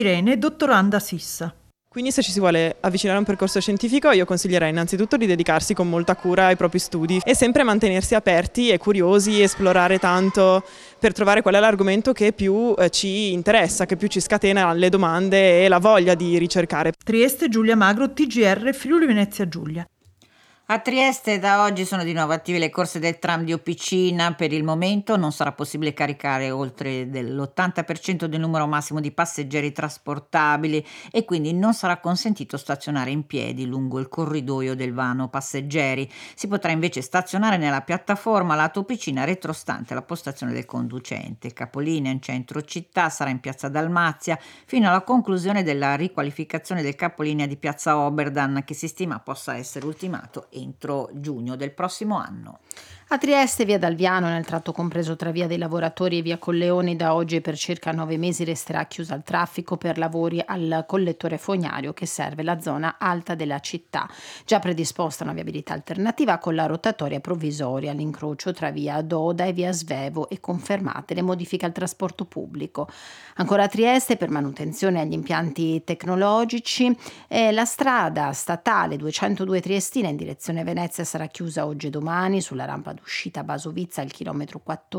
Irene, dottoranda Sissa. Quindi se ci si vuole avvicinare a un percorso scientifico io consiglierei innanzitutto di dedicarsi con molta cura ai propri studi e sempre mantenersi aperti e curiosi, esplorare tanto per trovare qual è l'argomento che più ci interessa, che più ci scatena le domande e la voglia di ricercare. Trieste, Giulia Magro, TGR, Friuli Venezia Giulia. A Trieste da oggi sono di nuovo attive le corse del tram di Opicina. Per il momento non sarà possibile caricare oltre dell'80% del numero massimo di passeggeri trasportabili e quindi non sarà consentito stazionare in piedi lungo il corridoio del vano passeggeri. Si potrà invece stazionare nella piattaforma lato Opicina retrostante alla postazione del conducente. Il capolinea in centro città sarà in piazza Dalmazia fino alla conclusione della riqualificazione del capolinea di piazza Oberdan, che si stima possa essere ultimato entro giugno del prossimo anno. A Trieste, via Dalviano, nel tratto compreso tra via dei Lavoratori e via Colleoni, da oggi e per circa 9 mesi resterà chiusa al traffico per lavori al collettore fognario che serve la zona alta della città. Già predisposta una viabilità alternativa con la rotatoria provvisoria all'incrocio tra via Doda e via Svevo e confermate le modifiche al trasporto pubblico. Ancora a Trieste, per manutenzione agli impianti tecnologici, la strada statale 202 Triestina in direzione Venezia sarà chiusa oggi e domani sulla rampa d'uscita Basovizza al chilometro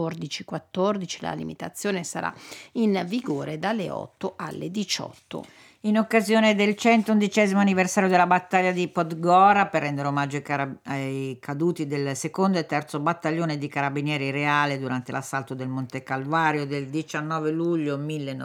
14. La limitazione sarà in vigore dalle 8 alle 18. In occasione del 111° anniversario della battaglia di Podgora, per rendere omaggio ai caduti del secondo e terzo battaglione di carabinieri reale durante l'assalto del Monte Calvario del 19 luglio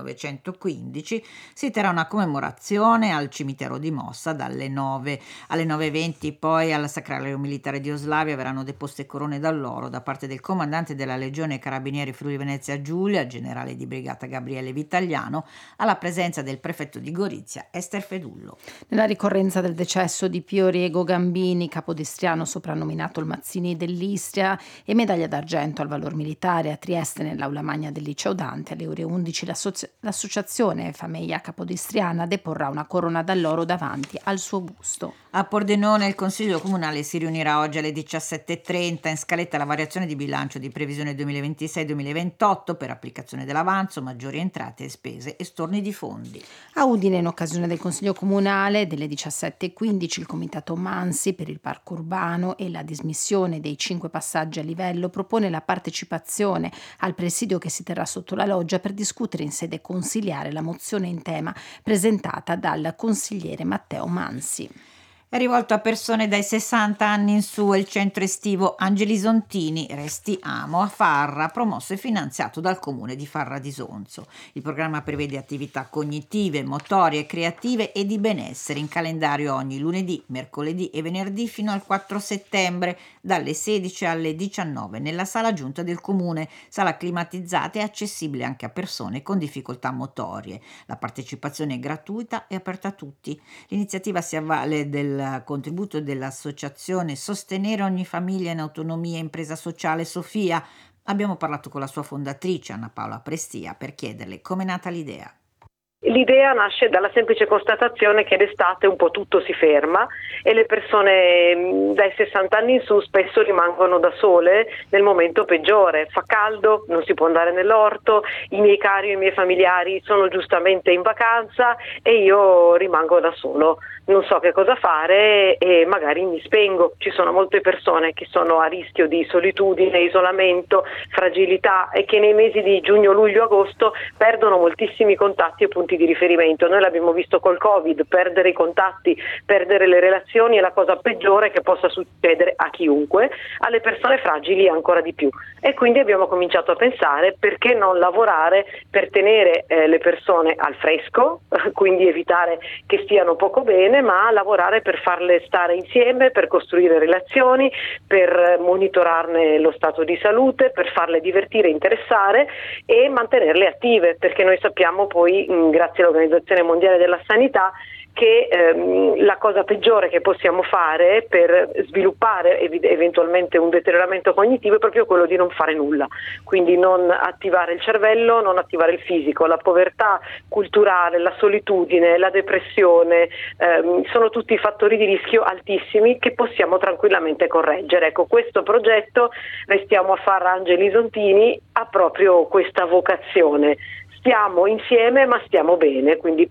1915, si terrà una commemorazione al cimitero di Mossa dalle 9 alle 9:20. Poi al Sacrario Militare di Oslavia verranno deposte corone d'alloro da parte del comandante della Legione Carabinieri Friuli Venezia Giulia, generale di brigata Gabriele Vitagliano, alla presenza del prefetto di Gorizia Ester Fedullo. Nella ricorrenza del decesso di Pio Riego Gambini, capodistriano soprannominato il Mazzini dell'Istria e medaglia d'argento al valor militare, a Trieste nell'aula magna del Liceo Dante alle ore 11 l'associazione Famiglia Capodistriana deporrà una corona d'alloro davanti al suo busto. A Pordenone il Consiglio Comunale si riunirà oggi alle 17:30, in scaletta la variazione di bilancio di previsione 2026-2028 per applicazione dell'avanzo, maggiori entrate e spese e storni di fondi. A Udine, in occasione del Consiglio Comunale delle 17:15, il Comitato Mansi per il Parco Urbano e la dismissione dei 5 passaggi a livello propone la partecipazione al presidio che si terrà sotto la loggia per discutere in sede consiliare la mozione in tema presentata dal consigliere Matteo Mansi. È rivolto a persone dai 60 anni in su il centro estivo Angeli Sontini Resti Amo a Farra, promosso e finanziato dal comune di Farra di Sonzo. Il programma prevede attività cognitive, motorie, creative e di benessere in calendario ogni lunedì, mercoledì e venerdì fino al 4 settembre dalle 16 alle 19 nella sala giunta del comune, sala climatizzata e accessibile anche a persone con difficoltà motorie. La partecipazione è gratuita e aperta a tutti. L'iniziativa si avvale del contributo dell'associazione Sostenere ogni famiglia in autonomia e impresa sociale Sofia. Abbiamo parlato con la sua fondatrice Anna Paola Prestia per chiederle come è nata l'idea. L'idea nasce dalla semplice constatazione che d'estate un po' tutto si ferma e le persone dai 60 anni in su spesso rimangono da sole nel momento peggiore. Fa caldo, non si può andare nell'orto, i miei cari e i miei familiari sono giustamente in vacanza e io rimango da solo. Non so che cosa fare e magari mi spengo. Ci sono molte persone che sono a rischio di solitudine, isolamento, fragilità e che nei mesi di giugno, luglio, agosto perdono moltissimi contatti e punti di riferimento. Noi l'abbiamo visto col Covid, perdere i contatti, perdere le relazioni è la cosa peggiore che possa succedere a chiunque, alle persone fragili ancora di più. E quindi abbiamo cominciato a pensare perché non lavorare per tenere le persone al fresco, quindi evitare che stiano poco bene, ma lavorare per farle stare insieme, per costruire relazioni, per monitorarne lo stato di salute, per farle divertire, interessare e mantenerle attive, perché noi sappiamo poi, grazie all'Organizzazione Mondiale della Sanità, che la cosa peggiore che possiamo fare per sviluppare eventualmente un deterioramento cognitivo è proprio quello di non fare nulla, quindi non attivare il cervello, non attivare il fisico. La povertà culturale, la solitudine, la depressione sono tutti fattori di rischio altissimi che possiamo tranquillamente correggere. Ecco, questo progetto Restiamo a Farra Angeli Sontini ha proprio questa vocazione. Stiamo insieme ma stiamo bene, quindi